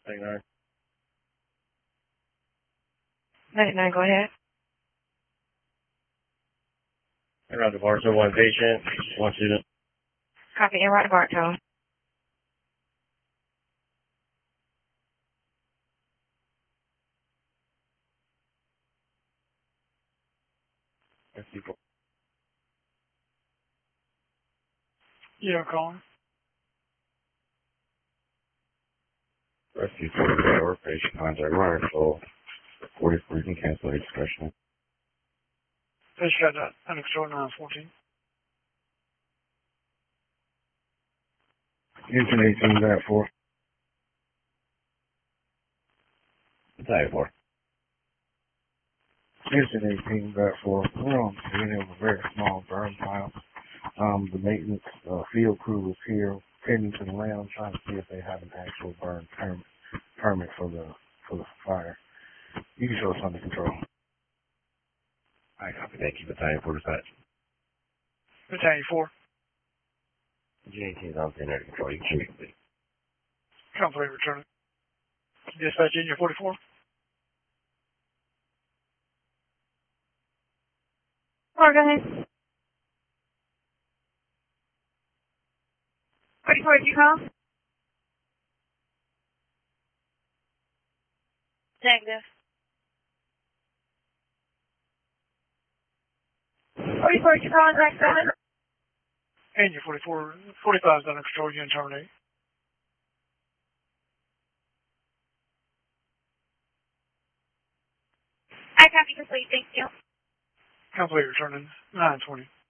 99. 99, go ahead. Around the bar, so one patient, one student. Copy, and right Bartow. That's people. Yeah, calling. Rescue 44, patient contact wire flow. 44, you can cancel the discussion. Patient got that under control 914. Houston 18, that 4. That 4. Houston 18, that 4. We're on the scene of a very small burn pile. The maintenance field crew is here, tending to the land, trying to see if they have an actual burn permit for the fire. You can show us under control. I copy. Thank you, Battalion 4 dispatch. Battalion 4. G18 is on under control. You can show me complete. Complete returning. Dispatch Union 44. Go ahead. 44, did you call? Negative. 44, did you call? Is that 7? Union 44. 45 is under control. Unit terminate. I copy complete, thank you. Complete returning 920.